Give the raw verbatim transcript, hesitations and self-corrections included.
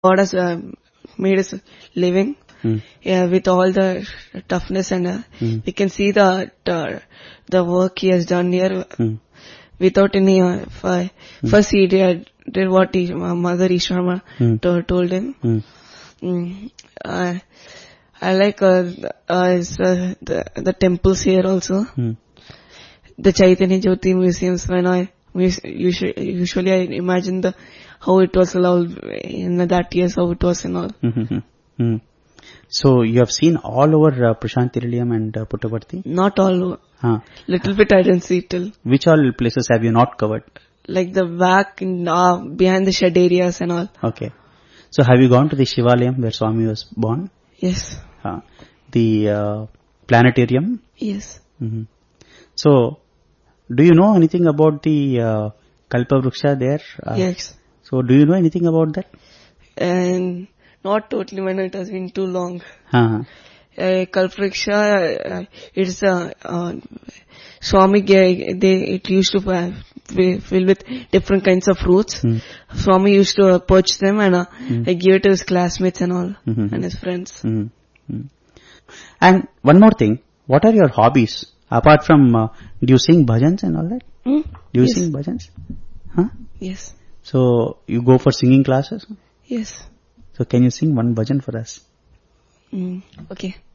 God has uh, made us living. Mm. Yeah, with all the toughness and uh, Mm. we can see the uh, the work he has done here Mm. without any. Uh, fi- First he did, did what he, uh, Mother Ishwarma Mm. to, told him. Mm. Mm. I I like uh, uh, his, uh, the the temples here also. Mm. The Chaitanya Jyoti museums. When I usually, usually I imagine the how it was allowed in that years, how it was and all. Mm-hmm. Mm. So you have seen all over uh, Prasanthi Nilayam and uh, Puttaparthi? Not all. Huh. Little bit I didn't see till. Which all places have you not covered? Like the back in, uh, behind the shed areas and all. Okay. So have you gone to the Shivalayam where Swami was born? Yes. Huh. The uh, planetarium? Yes. Mm-hmm. So, do you know anything about the uh, Kalpavruksha there? Uh, Yes. So, do you know anything about that? And not totally, when it has been too long. Uh-huh. Uh, Kalpavruksha, uh, it's uh, uh, Swami, gave- they, it used to uh, be filled with different kinds of fruits. Mm. Swami used to uh, purchase them and uh, Mm. uh, give it to his classmates and all, Mhm. and his friends. Mm-hmm. And one more thing, what are your hobbies? Apart from, uh, do you sing bhajans and all that? Mm? Do you Yes. sing bhajans? Huh? Yes. So, you go for singing classes? Yes. So, can you sing one bhajan for us? Mm. Okay.